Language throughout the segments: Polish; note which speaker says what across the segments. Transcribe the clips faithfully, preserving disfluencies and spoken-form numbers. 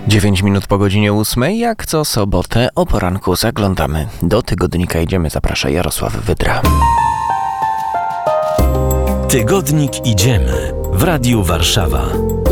Speaker 1: dziewięć minut po godzinie ósmej, jak co sobotę o poranku zaglądamy do tygodnika. Idziemy, zaprasza Jarosław Wydra.
Speaker 2: Tygodnik Idziemy w Radiu Warszawa.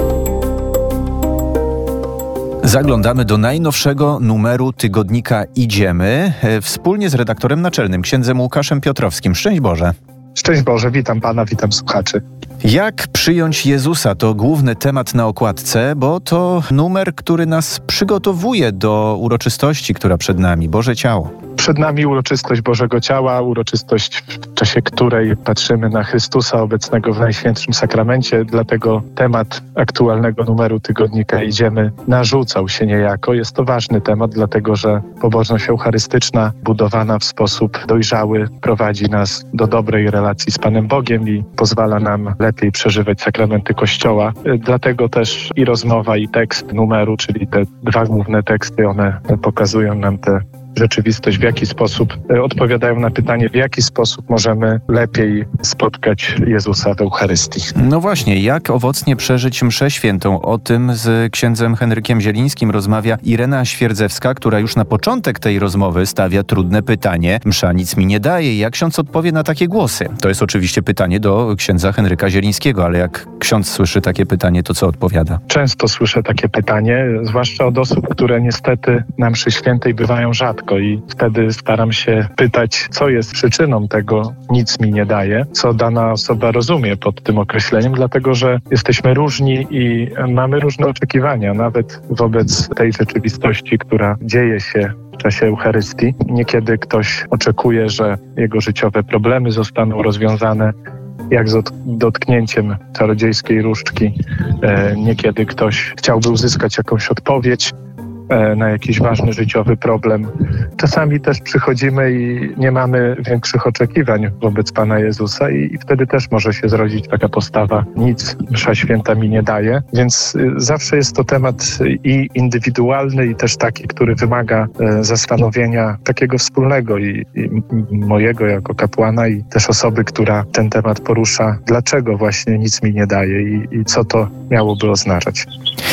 Speaker 3: Zaglądamy do najnowszego numeru tygodnika Idziemy wspólnie z redaktorem naczelnym, księdzem Łukaszem Piotrowskim. Szczęść Boże.
Speaker 4: Szczęść Boże, witam Pana, witam słuchaczy.
Speaker 3: Jak przyjąć Jezusa? To główny temat na okładce, bo to numer, który nas przygotowuje do uroczystości, która przed nami, Boże Ciało.
Speaker 4: Przed nami uroczystość Bożego Ciała, uroczystość, w czasie której patrzymy na Chrystusa obecnego w Najświętszym Sakramencie, dlatego temat aktualnego numeru tygodnika Idziemy narzucał się niejako. Jest to ważny temat, dlatego że pobożność eucharystyczna, budowana w sposób dojrzały, prowadzi nas do dobrej relacji z Panem Bogiem i pozwala nam lepiej przeżywać sakramenty Kościoła. Dlatego też i rozmowa, i tekst numeru, czyli te dwa główne teksty, one pokazują nam tę rzeczywistość, w jaki sposób odpowiadają na pytanie, w jaki sposób możemy lepiej spotkać Jezusa w Eucharystii.
Speaker 3: No właśnie, jak owocnie przeżyć mszę świętą? O tym z księdzem Henrykiem Zielińskim rozmawia Irena Świerdzewska, która już na początek tej rozmowy stawia trudne pytanie. Msza nic mi nie daje. Jak ksiądz odpowie na takie głosy? To jest oczywiście pytanie do księdza Henryka Zielińskiego, ale jak ksiądz słyszy takie pytanie, to co odpowiada?
Speaker 4: Często słyszę takie pytanie, zwłaszcza od osób, które niestety na mszy świętej bywają rzadko. I wtedy staram się pytać, co jest przyczyną tego nic mi nie daje, co dana osoba rozumie pod tym określeniem, dlatego że jesteśmy różni i mamy różne oczekiwania, nawet wobec tej rzeczywistości, która dzieje się w czasie Eucharystii. Niekiedy ktoś oczekuje, że jego życiowe problemy zostaną rozwiązane jak z dotknięciem czarodziejskiej różdżki. Niekiedy ktoś chciałby uzyskać jakąś odpowiedź na jakiś ważny życiowy problem. Czasami też przychodzimy i nie mamy większych oczekiwań wobec Pana Jezusa i wtedy też może się zrodzić taka postawa, nic msza święta mi nie daje. Więc zawsze jest to temat i indywidualny, i też taki, który wymaga zastanowienia takiego wspólnego i, i mojego jako kapłana, i też osoby, która ten temat porusza, dlaczego właśnie nic mi nie daje i, i co to miałoby oznaczać.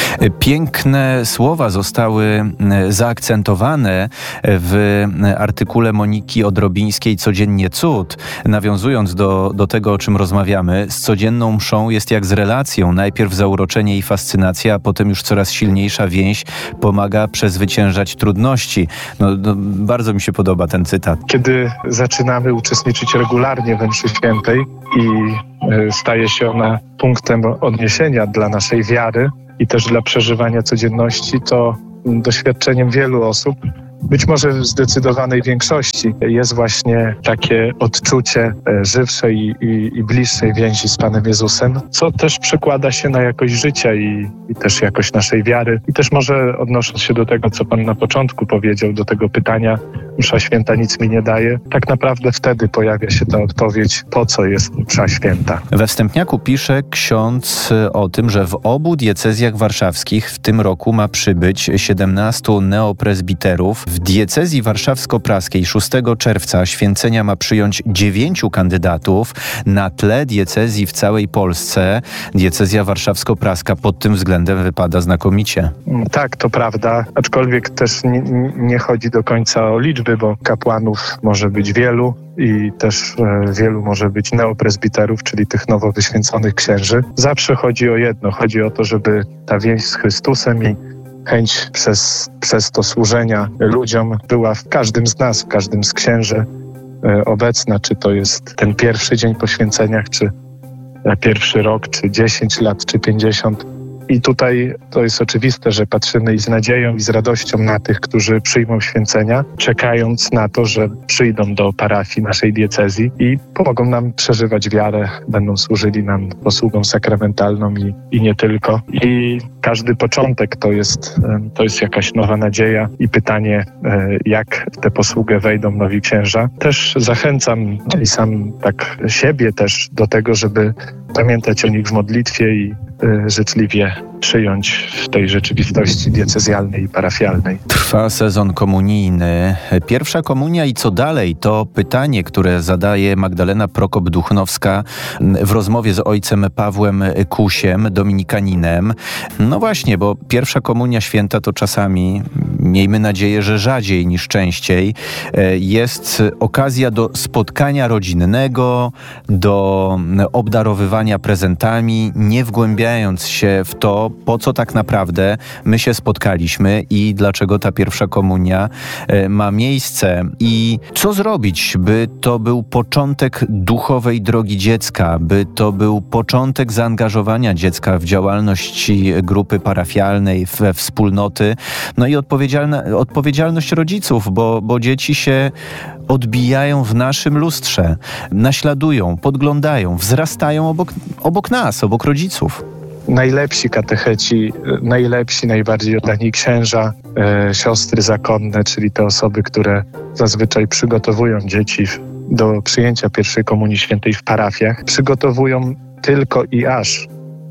Speaker 3: Piękne słowa zostały zaakcentowane w artykule Moniki Odrobińskiej Codziennie cud. Nawiązując do, do tego, o czym rozmawiamy, z codzienną mszą jest jak z relacją. Najpierw zauroczenie i fascynacja, a potem już coraz silniejsza więź pomaga przezwyciężać trudności. No, no, bardzo mi się podoba ten cytat.
Speaker 4: Kiedy zaczynamy uczestniczyć regularnie we mszy świętej i staje się ona punktem odniesienia dla naszej wiary i też dla przeżywania codzienności, to doświadczeniem wielu osób, być może w zdecydowanej większości, jest właśnie takie odczucie żywszej i, i, i bliższej więzi z Panem Jezusem, co też przekłada się na jakość życia i, i też jakość naszej wiary. I też może odnosząc się do tego, co Pan na początku powiedział, do tego pytania, msza święta nic mi nie daje, tak naprawdę wtedy pojawia się ta odpowiedź, po co jest msza święta.
Speaker 3: We wstępniaku pisze ksiądz o tym, że w obu diecezjach warszawskich w tym roku ma przybyć siedemnastu neoprezbiterów. W diecezji warszawsko-praskiej szóstego czerwca święcenia ma przyjąć dziewięciu kandydatów. Na tle diecezji w całej Polsce diecezja warszawsko-praska pod tym względem wypada znakomicie.
Speaker 4: Tak, to prawda, aczkolwiek też nie, nie chodzi do końca o liczby, bo kapłanów może być wielu i też e, wielu może być neoprezbiterów, czyli tych nowo wyświęconych księży. Zawsze chodzi o jedno, chodzi o to, żeby ta więź z Chrystusem i chęć przez, przez to służenia ludziom była w każdym z nas, w każdym z księży e, obecna, czy to jest ten pierwszy dzień po święceniach, czy pierwszy rok, czy dziesięć lat, czy pięćdziesiąt. I tutaj to jest oczywiste, że patrzymy i z nadzieją, i z radością na tych, którzy przyjmą święcenia, czekając na to, że przyjdą do parafii naszej diecezji i pomogą nam przeżywać wiarę, będą służyli nam posługą sakramentalną i, i nie tylko. I każdy początek to jest, to jest jakaś nowa nadzieja i pytanie, jak w tę posługę wejdą nowi księża. Też zachęcam i sam tak siebie też do tego, żeby pamiętać o nich w modlitwie i życzliwie przyjąć w tej rzeczywistości diecezjalnej i parafialnej.
Speaker 3: Trwa sezon komunijny. Pierwsza komunia i co dalej? To pytanie, które zadaje Magdalena Prokop-Duchnowska w rozmowie z ojcem Pawłem Kusiem, dominikaninem. No No właśnie, bo pierwsza komunia święta to czasami, miejmy nadzieję, że rzadziej niż częściej, jest okazja do spotkania rodzinnego, do obdarowywania prezentami, nie wgłębiając się w to, po co tak naprawdę my się spotkaliśmy i dlaczego ta pierwsza komunia ma miejsce. I co zrobić, by to był początek duchowej drogi dziecka, by to był początek zaangażowania dziecka w działalność grupy parafialnej, we wspólnoty, no i odpowiedzialna, odpowiedzialność rodziców, bo, bo dzieci się odbijają w naszym lustrze, naśladują, podglądają, wzrastają obok, obok nas, obok rodziców.
Speaker 4: Najlepsi katecheci, najlepsi, najbardziej oddani księża, e, siostry zakonne, czyli te osoby, które zazwyczaj przygotowują dzieci do przyjęcia pierwszej komunii świętej w parafiach, przygotowują tylko i aż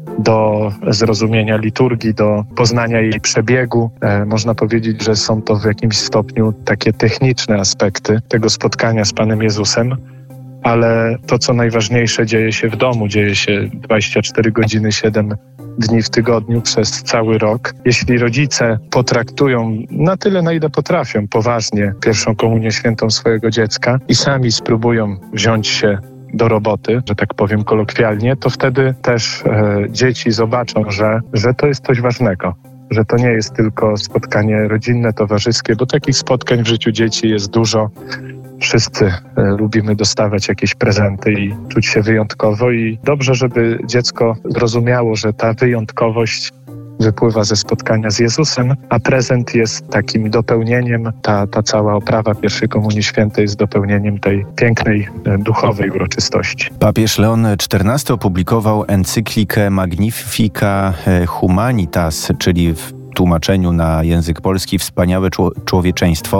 Speaker 4: do zrozumienia liturgii, do poznania jej przebiegu. E, można powiedzieć, że są to w jakimś stopniu takie techniczne aspekty tego spotkania z Panem Jezusem, ale to, co najważniejsze, dzieje się w domu, dzieje się dwadzieścia cztery godziny, siedem dni w tygodniu przez cały rok. Jeśli rodzice potraktują na tyle, na ile potrafią, poważnie pierwszą komunię świętą swojego dziecka i sami spróbują wziąć się do roboty, że tak powiem kolokwialnie, to wtedy też e, dzieci zobaczą, że, że to jest coś ważnego, że to nie jest tylko spotkanie rodzinne, towarzyskie, bo takich spotkań w życiu dzieci jest dużo. Wszyscy e, lubimy dostawać jakieś prezenty i czuć się wyjątkowo i dobrze, żeby dziecko zrozumiało, że ta wyjątkowość wypływa ze spotkania z Jezusem, a prezent jest takim dopełnieniem, ta, ta cała oprawa pierwszej komunii świętej jest dopełnieniem tej pięknej, e, duchowej uroczystości.
Speaker 3: Papież Leon czternasty opublikował encyklikę Magnifica Humanitas, czyli w tłumaczeniu na język polski Wspaniałe człowieczeństwo.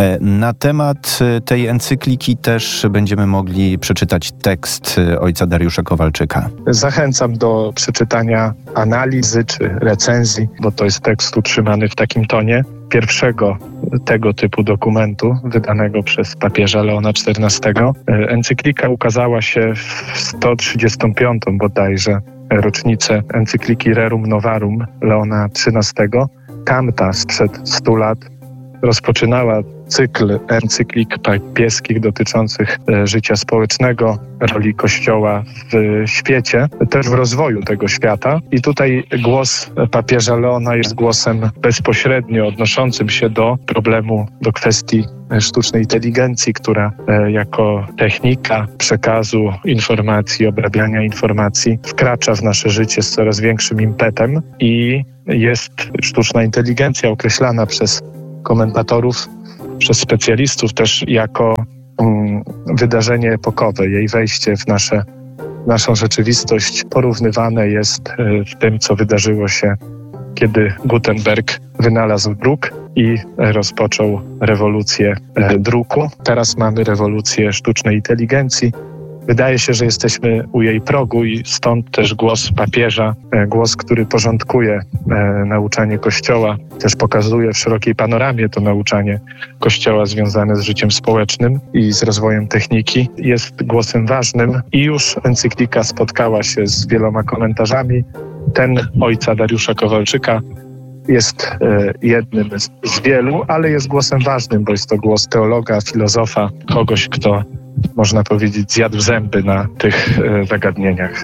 Speaker 3: Na temat tej encykliki też będziemy mogli przeczytać tekst ojca Dariusza Kowalczyka.
Speaker 4: Zachęcam do przeczytania analizy czy recenzji, bo to jest tekst utrzymany w takim tonie, pierwszego tego typu dokumentu wydanego przez papieża Leona czternastego. Encyklika ukazała się w sto trzydziestą piątą bodajże rocznicę encykliki Rerum Novarum Leona trzynastego. Tamta sprzed stu lat rozpoczynała cykl encyklik papieskich dotyczących życia społecznego, roli Kościoła w świecie, też w rozwoju tego świata. I tutaj głos papieża Leona jest głosem bezpośrednio odnoszącym się do problemu, do kwestii sztucznej inteligencji, która jako technika przekazu informacji, obrabiania informacji wkracza w nasze życie z coraz większym impetem i jest sztuczna inteligencja określana przez komentatorów, przez specjalistów też jako um, wydarzenie epokowe. Jej wejście w, nasze, w naszą rzeczywistość porównywane jest y, w tym, co wydarzyło się, kiedy Gutenberg wynalazł druk i rozpoczął rewolucję y, druku. Teraz mamy rewolucję sztucznej inteligencji. Wydaje się, że jesteśmy u jej progu i stąd też głos papieża, głos, który porządkuje e, nauczanie Kościoła, też pokazuje w szerokiej panoramie to nauczanie Kościoła związane z życiem społecznym i z rozwojem techniki. Jest głosem ważnym i już encyklika spotkała się z wieloma komentarzami. Ten ojca Dariusza Kowalczyka jest e, jednym z, z wielu, ale jest głosem ważnym, bo jest to głos teologa, filozofa, kogoś, kto można powiedzieć, zjadł zęby na tych e, zagadnieniach.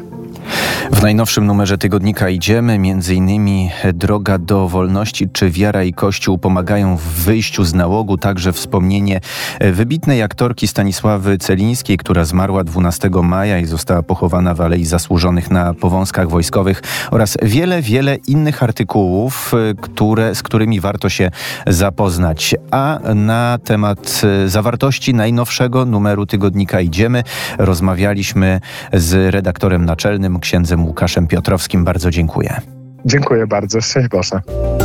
Speaker 3: W najnowszym numerze tygodnika Idziemy, między innymi Droga do wolności czy Wiara i Kościół pomagają w wyjściu z nałogu, także wspomnienie wybitnej aktorki Stanisławy Celińskiej, która zmarła dwunastego maja i została pochowana w Alei Zasłużonych na Powązkach Wojskowych, oraz wiele, wiele innych artykułów, które, z którymi warto się zapoznać. A na temat zawartości najnowszego numeru tygodnika Idziemy rozmawialiśmy z redaktorem naczelnym, księdzem Łukaszem Piotrowskim. Bardzo dziękuję.
Speaker 4: Dziękuję bardzo. Szczęść Boże.